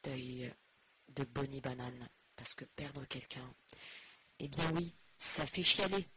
fauteuil de Bonnie Banane. Parce que perdre quelqu'un, eh bien oui, ça fait chialer.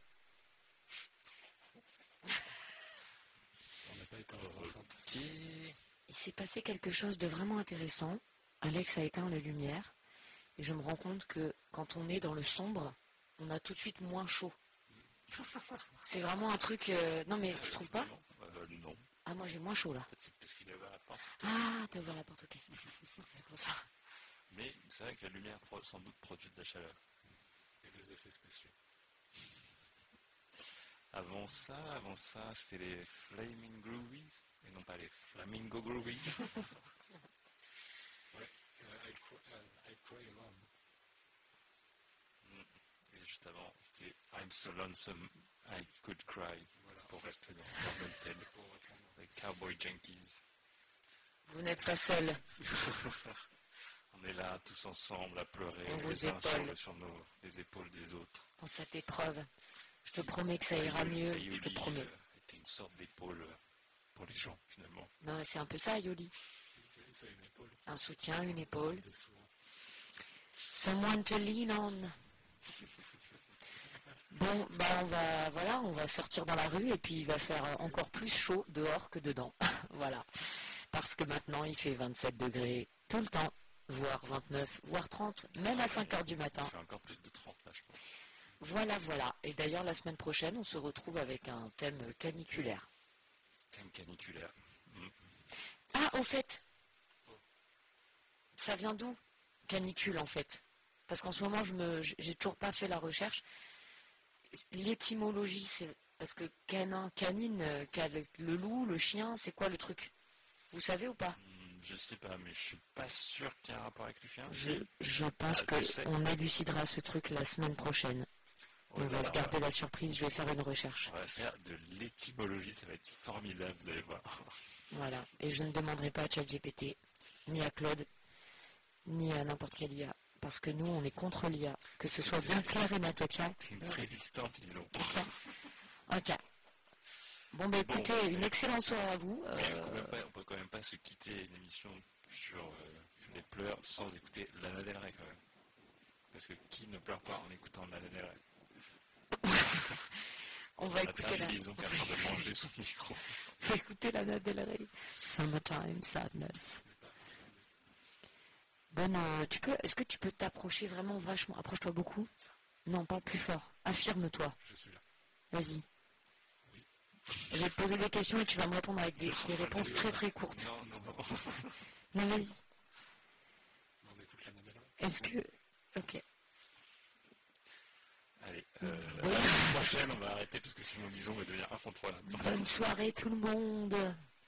On n'a pas éteint les enceintes. Il s'est passé quelque chose de vraiment intéressant. Alex a éteint les lumières. Et je me rends compte que quand on est dans le sombre, on a tout de suite moins chaud. C'est vraiment un truc... Non mais tu trouves pas? Non. Ah moi j'ai moins chaud là. Peut-être c'est parce qu'il a ouvert la porte. Ah t'as ouvert la porte, ok. C'est pour ça. Mais c'est vrai que la lumière sans doute produit de la chaleur. Et des effets spéciaux. Avant ça, c'était les Flaming Groovies et non pas les Flamingo Groovies. Ouais, I Cry Alone. Et juste avant, c'était I'm So Lonesome, I Could Cry. Voilà. Pour rester dans le même thème. Les Cowboy Junkies. Vous n'êtes pas seul. On est là tous ensemble à pleurer On vous les uns épaule. sur les épaules des autres. Dans cette épreuve. Je te promets que ça ira mieux. Je te promets. Était une sorte d'épaule pour les gens finalement. Non, c'est un peu ça, Yoli. C'est une épaule. Un soutien, une épaule. Des souvent. Someone to lean on. Bon, bah on va sortir dans la rue et puis il va faire encore plus chaud dehors que dedans. Voilà. Parce que maintenant il fait 27 degrés tout le temps, voire 29, voire 30, même à 5h du matin. Il fait encore plus de 30 là, je pense. Voilà. Et d'ailleurs la semaine prochaine, on se retrouve avec un thème caniculaire. Thème caniculaire. Ah, au fait, ça vient d'où, canicule en fait? Parce qu'en ce moment, j'ai toujours pas fait la recherche. L'étymologie, c'est parce que canine, le loup, le chien, c'est quoi le truc? Vous savez ou pas? Je sais pas, mais je suis pas sûr qu'il y ait un rapport avec le chien. Je pense qu'on élucidera ce truc la semaine prochaine. On va se garder la surprise, je vais faire une recherche. On va faire de l'étymologie, ça va être formidable, vous allez voir. Voilà, et je ne demanderai pas à ChatGPT, ni à Claude, ni à n'importe quelle IA. Parce que nous, on est contre l'IA. Que ce soit bien clair et net, ok? C'est une résistante, disons. Ok. Bon, bah écoutez, une excellente soirée à vous. On peut quand même pas se quitter une émission sur les pleurs sans écouter Lana Del Rey quand même. Parce que qui ne pleure pas en écoutant Lana Del Rey? On va écouter la liaison qui est en train de manger son micro. On va écouter Lana Del Rey. Summertime Sadness. Bon, est-ce que tu peux t'approcher vraiment vachement? Approche-toi beaucoup. Non, parle plus fort. Affirme-toi. Je suis là. Vas-y. Oui. Je vais te poser des questions et tu vas me répondre avec des réponses très très courtes. Non. Non, vas-y. On écoute la Nadella. Est-ce que... Ok. Allez, la semaine prochaine, on va arrêter parce que sinon, disons, on va devenir incontrôlable. Bonne soirée tout le monde.